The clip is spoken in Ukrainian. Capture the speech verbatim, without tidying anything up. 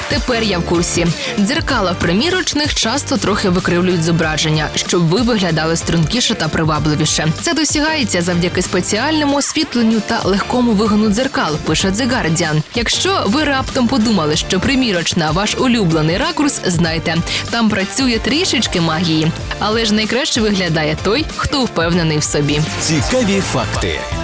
Тепер я в курсі. Дзеркала в примірочних часто трохи викривлюють зображення, щоб ви виглядали стрункіше та привабливіше. Це досягається завдяки спеціальному освітленню та легкому вигону дзеркал, пише The Guardian. Якщо ви раптом подумали, що примірочна – ваш улюблений ракурс, знайте, там працює трішечки магії. Але ж найкраще виглядає той, хто впевнений в собі. Цікаві факти.